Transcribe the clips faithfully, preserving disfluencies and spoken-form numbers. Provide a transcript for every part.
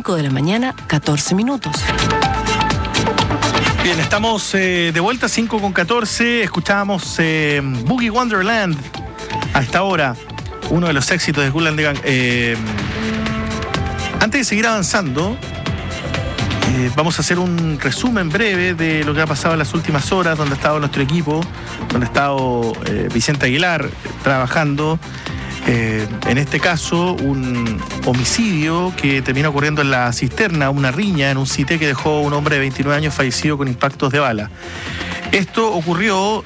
cinco de la mañana, catorce minutos. Bien, estamos eh, de vuelta, cinco con catorce. Escuchábamos eh, Boogie Wonderland a esta hora, uno de los éxitos de Kool and the Gang. Eh, antes de seguir avanzando, eh, vamos a hacer un resumen breve de lo que ha pasado en las últimas horas, donde ha estado nuestro equipo, donde ha estado eh, Vicente Aguilar eh, trabajando. Eh, en este caso, un homicidio que terminó ocurriendo en la cisterna, una riña en un sitio que dejó a un hombre de veintinueve años fallecido con impactos de bala. Esto ocurrió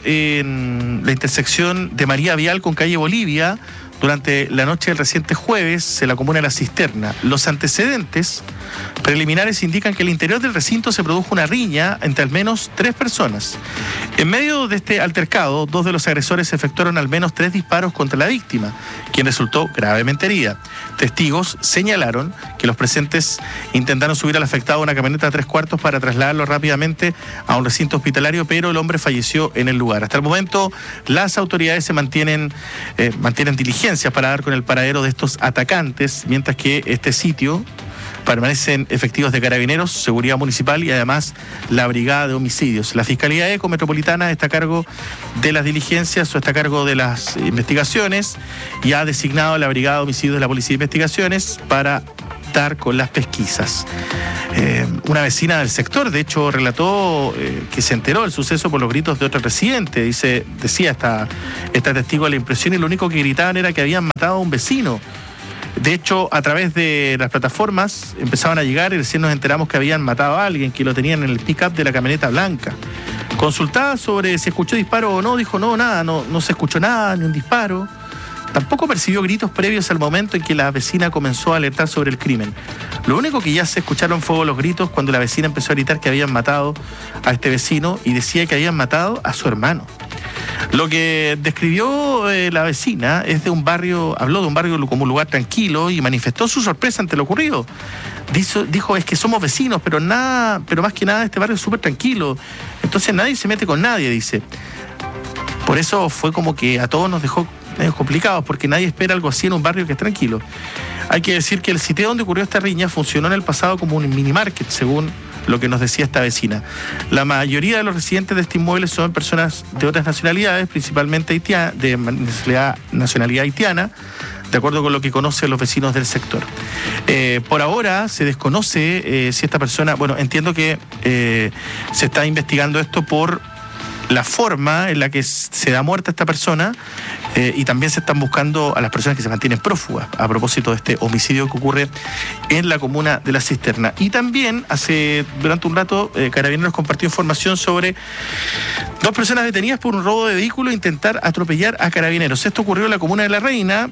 en la intersección de María Vial con calle Bolivia durante la noche del reciente jueves en la comuna de La Cisterna. Los antecedentes preliminares indican que al interior del recinto se produjo una riña entre al menos tres personas. En medio de este altercado, dos de los agresores efectuaron al menos tres disparos contra la víctima, quien resultó gravemente herida. Testigos señalaron que los presentes intentaron subir al afectado a una camioneta de tres cuartos para trasladarlo rápidamente a un recinto hospitalario, pero el hombre falleció en el lugar. Hasta el momento, las autoridades se mantienen, eh, mantienen diligencias para dar con el paradero de estos atacantes, mientras que este sitio permanecen efectivos de Carabineros, Seguridad Municipal y además la Brigada de Homicidios. La Fiscalía Eco Metropolitana está a cargo de las diligencias o está a cargo de las investigaciones y ha designado a la Brigada de Homicidios de la Policía de Investigaciones para dar con las pesquisas. Eh, una vecina del sector, de hecho, relató eh, que se enteró del suceso por los gritos de otro residente. Dice, decía esta, esta testigo de la impresión, y lo único que gritaban era que habían matado a un vecino. De hecho, a través de las plataformas empezaban a llegar y recién nos enteramos que habían matado a alguien, que lo tenían en el pick-up de la camioneta blanca. Consultada sobre si escuchó disparo o no, dijo no, nada, no, no se escuchó nada, ni un disparo. Tampoco percibió gritos previos al momento en que la vecina comenzó a alertar sobre el crimen. Lo único que ya se escucharon fueron los gritos cuando la vecina empezó a gritar que habían matado a este vecino y decía que habían matado a su hermano. Lo que describió eh, la vecina es de un barrio, habló de un barrio como un lugar tranquilo y manifestó su sorpresa ante lo ocurrido. Dijo, dijo es que somos vecinos, pero nada, pero más que nada este barrio es súper tranquilo. Entonces nadie se mete con nadie, dice. Por eso fue como que a todos nos dejó medio complicados, porque nadie espera algo así en un barrio que es tranquilo. Hay que decir que el sitio donde ocurrió esta riña funcionó en el pasado como un mini market, según lo que nos decía esta vecina. La mayoría de los residentes de este inmueble son personas de otras nacionalidades, principalmente haitiana, de nacionalidad haitiana, de acuerdo con lo que conocen los vecinos del sector. Eh, por ahora se desconoce eh, si esta persona, bueno, entiendo que eh, se está investigando esto por la forma en la que se da muerte a esta persona, eh, y también se están buscando a las personas que se mantienen prófugas a propósito de este homicidio que ocurre en la comuna de La Cisterna. Y también hace durante un rato eh, Carabineros compartió información sobre dos personas detenidas por un robo de vehículo e intentar atropellar a Carabineros. Esto ocurrió en la comuna de La Reina,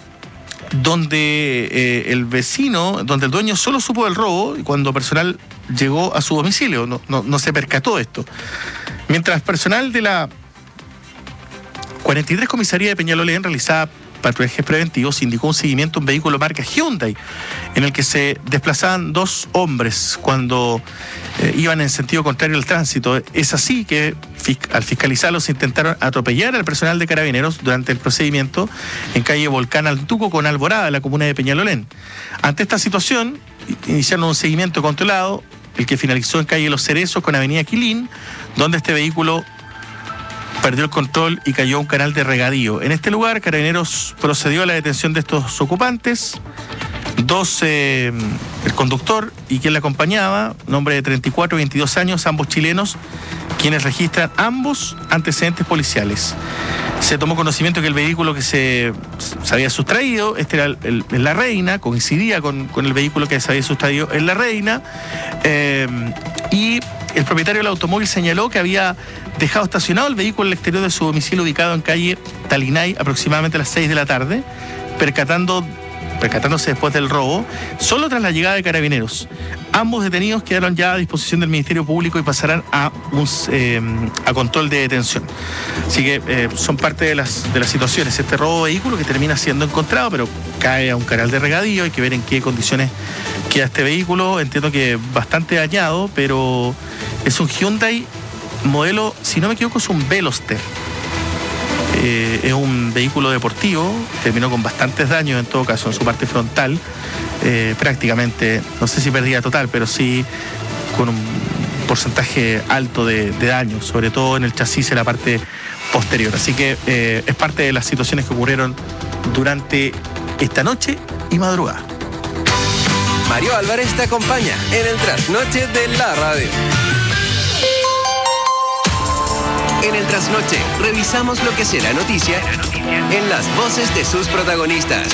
donde eh, el vecino, donde el dueño solo supo del robo y cuando personal llegó a su domicilio, no, no, no se percató de esto. Mientras personal de la cuarenta y tres Comisaría de Peñalolén realizaba patrullajes preventivos, indicó un seguimiento a un vehículo marca Hyundai en el que se desplazaban dos hombres cuando eh, iban en sentido contrario al tránsito. Es así que al fiscalizarlos intentaron atropellar al personal de Carabineros durante el procedimiento en calle Volcán Altuco con Alborada, en la comuna de Peñalolén. Ante esta situación, iniciaron un seguimiento controlado, el que finalizó en calle Los Cerezos con avenida Quilín, donde este vehículo perdió el control y cayó a un canal de regadío. En este lugar, Carabineros procedió a la detención de estos ocupantes, dos, eh, el conductor y quien le acompañaba, nombre de treinta y cuatro y veintidós años, ambos chilenos, quienes registran ambos antecedentes policiales. Se tomó conocimiento que el vehículo que se, se había sustraído, este era el, el, el La Reina, coincidía con, con el vehículo que se había sustraído en La Reina, eh, y el propietario del automóvil señaló que había dejado estacionado el vehículo al exterior de su domicilio ubicado en calle Talinay aproximadamente a las seis de la tarde, percatando, percatándose después del robo, solo tras la llegada de Carabineros. Ambos detenidos quedaron ya a disposición del Ministerio Público y pasarán a, un, eh, a control de detención. Así que eh, son parte de las, de las situaciones. Este robo de vehículo que termina siendo encontrado, pero cae a un canal de regadío. Hay que ver en qué condiciones queda este vehículo. Entiendo que bastante dañado, pero es un Hyundai modelo, si no me equivoco, es un Veloster. Eh, es un vehículo deportivo, terminó con bastantes daños en todo caso en su parte frontal, eh, prácticamente, no sé si pérdida total, pero sí con un porcentaje alto de, de daños, sobre todo en el chasis en la parte posterior. Así que eh, es parte de las situaciones que ocurrieron durante esta noche y madrugada. Mario Álvarez te acompaña en el trasnoche de la radio. En el trasnoche revisamos lo que será noticia en las voces de sus protagonistas.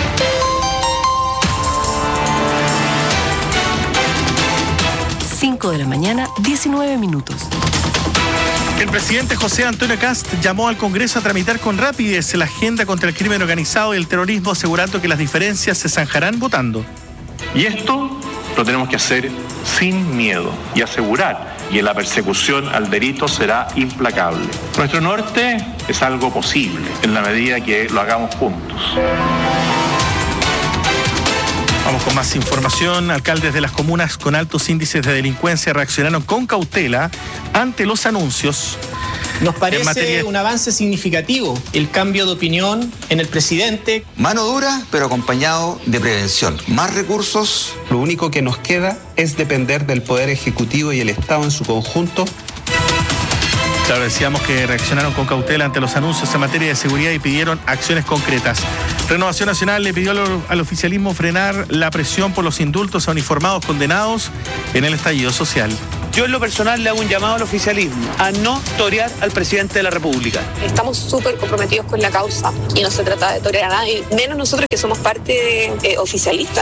cinco de la mañana, diecinueve minutos. El presidente José Antonio Kast llamó al Congreso a tramitar con rapidez la agenda contra el crimen organizado y el terrorismo, asegurando que las diferencias se zanjarán votando. Y esto lo tenemos que hacer sin miedo y asegurar que la persecución al delito será implacable. Nuestro norte es algo posible en la medida que lo hagamos juntos. Vamos con más información. Alcaldes de las comunas con altos índices de delincuencia reaccionaron con cautela ante los anuncios. Nos parece materia... un avance significativo el cambio de opinión en el presidente. Mano dura, pero acompañado de prevención. Más recursos. Lo único que nos queda es depender del Poder Ejecutivo y el Estado en su conjunto. Claro, decíamos que reaccionaron con cautela ante los anuncios en materia de seguridad y pidieron acciones concretas. Renovación Nacional le pidió al oficialismo frenar la presión por los indultos a uniformados condenados en el estallido social. Yo en lo personal le hago un llamado al oficialismo a no torear al presidente de la República. Estamos súper comprometidos con la causa y no se trata de torear a nadie, menos nosotros que somos parte de, eh, oficialista.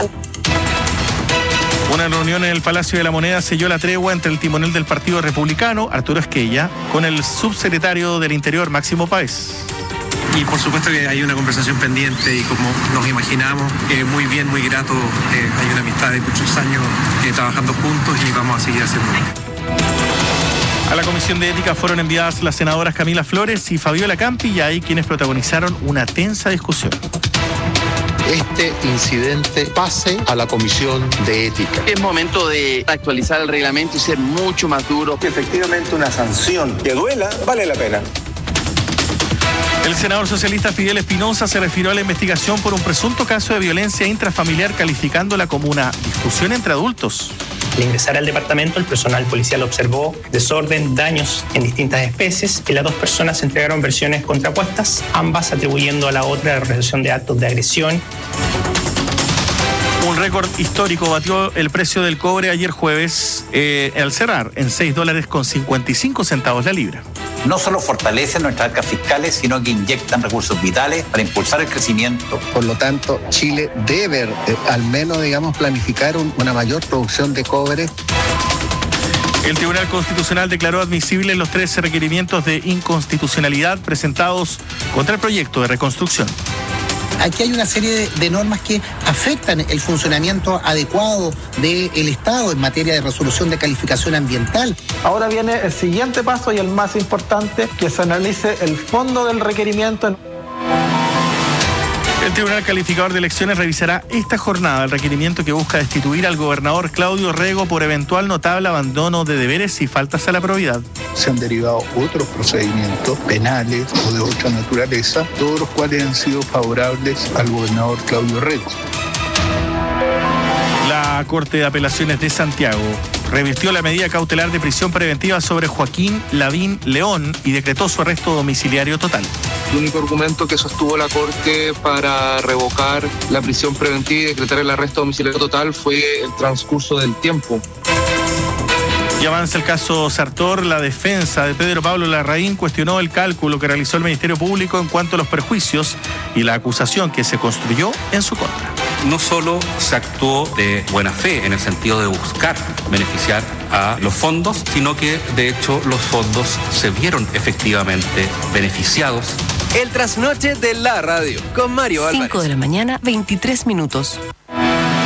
Una reunión en el Palacio de la Moneda selló la tregua entre el timonel del Partido Republicano, Arturo Esquella, con el subsecretario del Interior, Máximo Páez. Y por supuesto que hay una conversación pendiente y como nos imaginamos, eh, muy bien, muy grato, eh, hay una amistad de muchos años eh, trabajando juntos y vamos a seguir haciendo. A la Comisión de Ética fueron enviadas las senadoras Camila Flores y Fabiola Campi, y ahí quienes protagonizaron una tensa discusión. Este incidente pase a la Comisión de Ética. Es momento de actualizar el reglamento y ser mucho más duro. Efectivamente, una sanción que duela vale la pena. El senador socialista Fidel Espinosa se refirió a la investigación por un presunto caso de violencia intrafamiliar, calificándola como una discusión entre adultos. Al ingresar al departamento, el personal policial observó desorden, daños en distintas especies y las dos personas entregaron versiones contrapuestas, ambas atribuyendo a la otra la realización de actos de agresión. Un récord histórico batió el precio del cobre ayer jueves eh, al cerrar en seis dólares con cincuenta y cinco centavos la libra. No solo fortalecen nuestras arcas fiscales, sino que inyectan recursos vitales para impulsar el crecimiento. Por lo tanto, Chile debe eh, al menos, digamos, planificar un, una mayor producción de cobre. El Tribunal Constitucional declaró admisibles los trece requerimientos de inconstitucionalidad presentados contra el proyecto de reconstrucción. Aquí hay una serie de, de normas que afectan el funcionamiento adecuado del Estado en materia de resolución de calificación ambiental. Ahora viene el siguiente paso y el más importante, que se analice el fondo del requerimiento. El Tribunal Calificador de Elecciones revisará esta jornada el requerimiento que busca destituir al gobernador Claudio Rego por eventual notable abandono de deberes y faltas a la probidad. Se han derivado otros procedimientos penales o de otra naturaleza, todos los cuales han sido favorables al gobernador Claudio Rego. La Corte de Apelaciones de Santiago revirtió la medida cautelar de prisión preventiva sobre Joaquín Lavín León y decretó su arresto domiciliario total. El único argumento que sostuvo la Corte para revocar la prisión preventiva y decretar el arresto domiciliario total fue el transcurso del tiempo. Y avanza el caso Sartor. La defensa de Pedro Pablo Larraín cuestionó el cálculo que realizó el Ministerio Público en cuanto a los perjuicios y la acusación que se construyó en su contra. No solo se actuó de buena fe en el sentido de buscar beneficiar a los fondos, sino que de hecho los fondos se vieron efectivamente beneficiados. El trasnoche de la radio con Mario Álvarez. cinco de la mañana, veintitrés minutos.